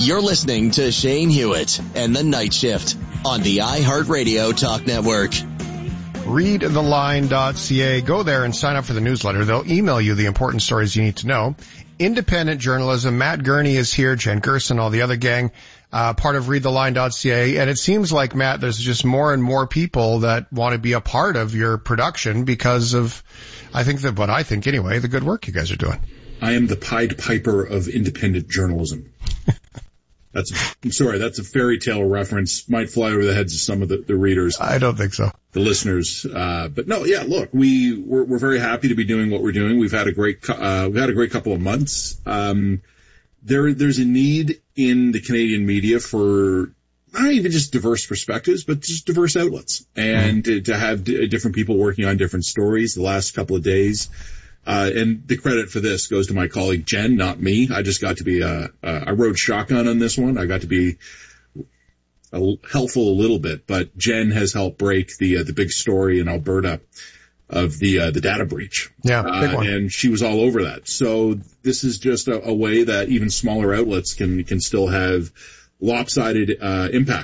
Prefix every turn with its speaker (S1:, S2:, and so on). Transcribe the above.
S1: You're listening to Shane Hewitt and the Night Shift on the iHeartRadio Talk Network.
S2: Readtheline.ca. Go there and sign up for the newsletter. They'll email you the important stories you need to know. Independent journalism. Matt Gurney is here, Jen Gerson, all the other gang, part of readtheline.ca. And it seems like, Matt, there's just more and more people that want to be a part of your production because of, the good work you guys are doing.
S3: I am the Pied Piper of independent journalism. I'm sorry, that's a fairy tale reference. Might fly over the heads of some of the readers.
S2: I don't think so.
S3: The listeners. But no, yeah, look, we're very happy to be doing what we're doing. We've had a great couple of months. There's a need in the Canadian media for not even just diverse perspectives, but just diverse outlets and to have different people working on different stories the last couple of days. And the credit for this goes to my colleague Jen, not me. I just got to be I rode shotgun on this one. I got to be helpful a little bit, but Jen has helped break the big story in Alberta of the data breach.
S2: Yeah, big one.
S3: And she was all over that. So this is just a way that even smaller outlets can still have lopsided impact.